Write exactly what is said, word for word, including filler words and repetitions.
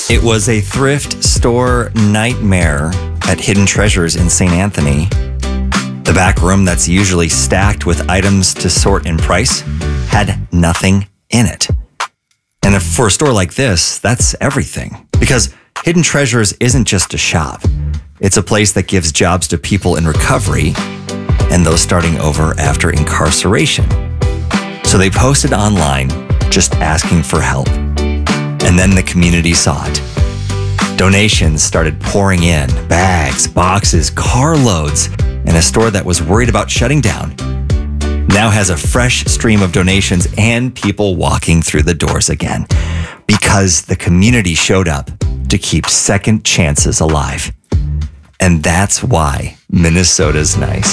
It was a thrift store nightmare at Hidden Treasures in Saint Anthony. The back room that's usually stacked with items to sort in price had nothing in it. And if for a store like this, that's everything. Because Hidden Treasures isn't just a shop. It's a place that gives jobs to people in recovery and those starting over after incarceration. So they posted online just asking for help. And then the community saw it. Donations started pouring in, bags, boxes, carloads, and a store that was worried about shutting down now has a fresh stream of donations and people walking through the doors again because the community showed up to keep second chances alive. And that's why Minnesota's nice.